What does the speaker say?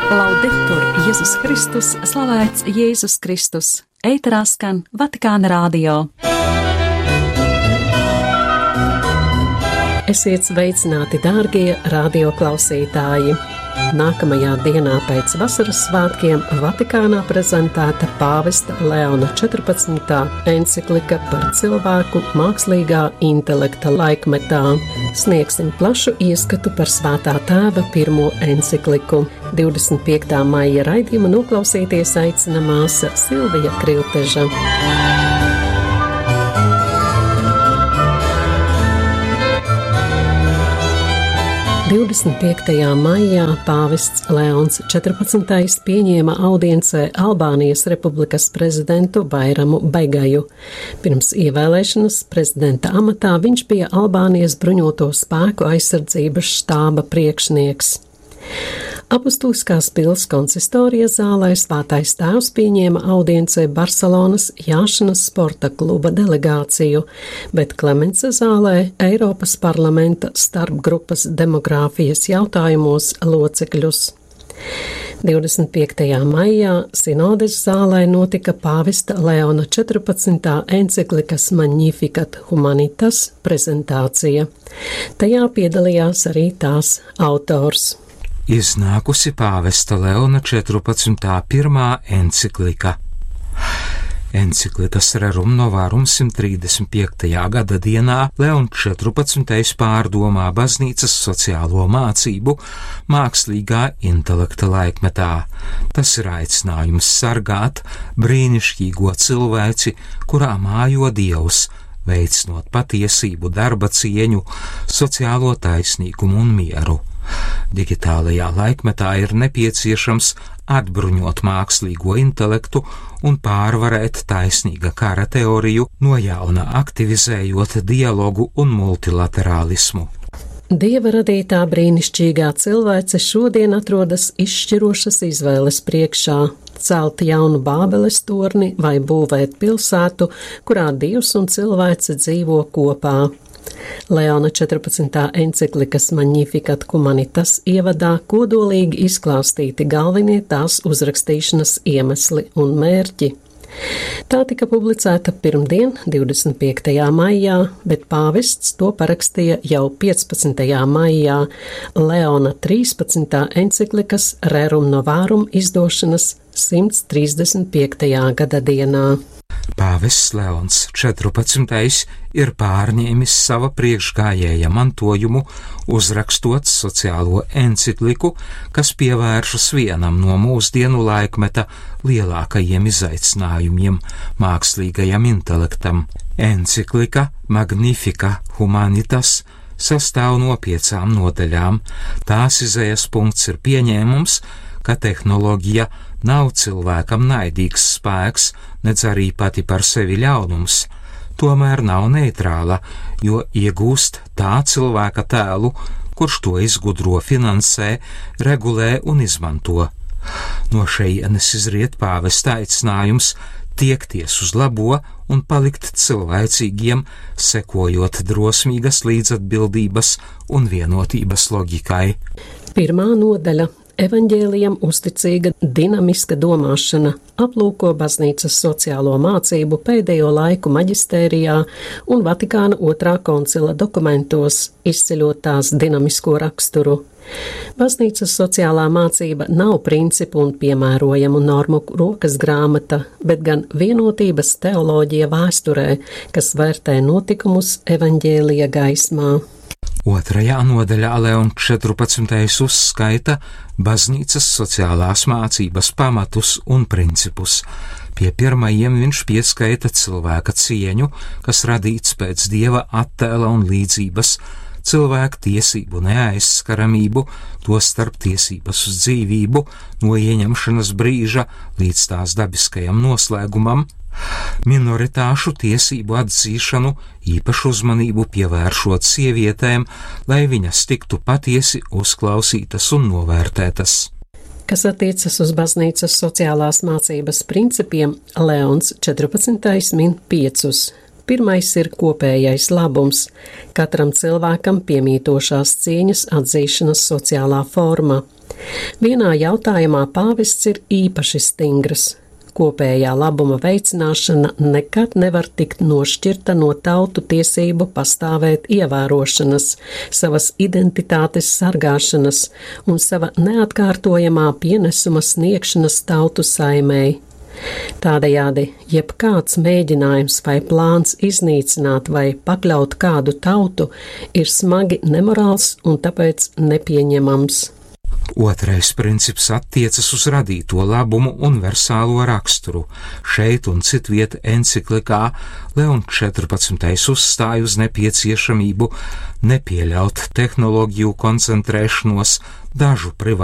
Laudetur Jēzus Kristus, slavēts Jēzus Kristus. Ēterā skan Vatikāna radio. Esiet sveicināti, dārgie radioklausītāji! Nākamajā dienā pēc vasaras svētkiem Vatikānā prezentēta pāvesta Leona 14. encyklika par cilvēku mākslīgā intelekta laikmetā. Sniegsim plašu ieskatu par Svētā tēva pirmo encikliku. 25. maija raidījuma noklausīties aicina māsa Silvija Krilteža. 25. maijā pāvests Leons 14. pieņēma audiencē Albānijas republikas prezidentu Bairamu Begaju. Pirms ievēlēšanas prezidenta amatā viņš bija Albānijas bruņoto spēku aizsardzības štāba priekšnieks. Apustuliskās pils konsistorijas zālē Svētais tēvs pieņēma audiencē Barcelonas Jāšanas sporta kluba delegāciju, bet Klemensa zālē Eiropas parlamenta starpgrupas demogrāfijas jautājumos locekļus. 25. maijā Sinodes zālē notika pāvesta Leona 14. enciklikas Magnificat Humanitas prezentācija. Tajā piedalījās arī tās autors. Iznākusi pāvesta Leona 14. pirmā encyklika. Enciklikas Rerum Novarum 135. gada dienā Leons 14. pārdomā baznīcas sociālo mācību mākslīgā intelekta laikmetā. Tas ir aicinājums sargāt brīnišķīgo cilvēci, kurā mājo Dievs, veicinot patiesību, darba cieņu, sociālo taisnīgumu un mieru. Digitālajā laikmetā ir nepieciešams atbruņot mākslīgo intelektu un pārvarēt taisnīga kara teoriju, no jauna aktivizējot dialogu un multilaterālismu. Dieva radītā brīnišķīgā cilvēce šodien atrodas izšķirošas izvēles priekšā – celt jaunu Bābeles torni vai būvēt pilsētu, kurā Dievs un cilvēce dzīvo kopā. Leona 14. enciklikas Magnificat Humanitas ievadā kodolīgi izklāstīti galvenie tās uzrakstīšanas iemesli un mērķi. Tā tika publicēta pirmdien, 25. maijā, bet pāvests to parakstīja jau 15. maijā Leona 13. enciklikas Rerum Novarum izdošanas 135. gada dienā. Pāvests Leons 14. ir pārņēmis sava priekšgājēja mantojumu, uzrakstot sociālo encikliku, kas pievēršas vienam no mūsdienu laikmeta lielākajiem izaicinājumiem – mākslīgajam intelektam. Enciklika Magnificat Humanitas sastāv no 5 nodaļām. Tās izējas punkts ir pieņēmums, ka tehnoloģija nav cilvēkam naidīgs spēks, nedz arī pati par sevi ļaunums, tomēr nav neitrāla, jo iegūst tā cilvēka tēlu, kurš to izgudro, finansē, regulē un izmanto. No šejienes izriet pāvesta aicinājums tiekties uz labo un palikt cilvēcīgiem, sekojot drosmīgas līdzatbildības un vienotības loģikai. Pirmā nodaļa – Evaņģēlijam uzticīga dinamiska domāšana aplūko baznīcas sociālo mācību pēdējo laiku maģistērijā un Vatikāna 2. koncila dokumentos, izceļot tās dinamisko raksturu. Baznīcas sociālā mācība nav principu un piemērojamu normu rokas grāmata, bet gan vienotības teoloģija vēsturē, kas vērtē notikumus evaņģēlija gaismā. 2. nodaļā Leons 14. uzskaita baznīcas sociālās mācības pamatus un principus. Pie pirmajiem viņš pieskaita cilvēka cieņu, kas radīts pēc Dieva attēla un līdzības, cilvēku tiesību neaizskaramību, tostarp tiesības uz dzīvību, no ieņemšanas brīža līdz tās dabiskajam noslēgumam, minoritāšu tiesību atzīšanu, īpašu uzmanību pievēršot sievietēm, lai viņas tiktu patiesi uzklausītas un novērtētas. Kas attiecas uz baznīcas sociālās mācības principiem, Leons 14. min 5. Pirmais ir kopējais labums, katram cilvēkam piemītošās cieņas atzīšanas sociālā forma. Vienā jautājumā pāvests ir īpaši stingrs. Kopējā labuma veicināšana nekad nevar tikt nošķirta no tautu tiesību pastāvēt ievērošanas, savas identitātes sargāšanas un sava neatkārtojamā pienesuma sniegšanas tautu saimei. Tādējādi, jebkāds mēģinājums vai plāns iznīcināt vai pakļaut kādu tautu ir smagi nemorāls un tāpēc nepieņemams. Otrais princips attiecas uz radīto labumu universālo raksturu. Šeit un citvieta enciklikā Leons 14. uzstāja uz nepieciešamību nepieļaut tehnoloģiju koncentrēšanos dažu privātu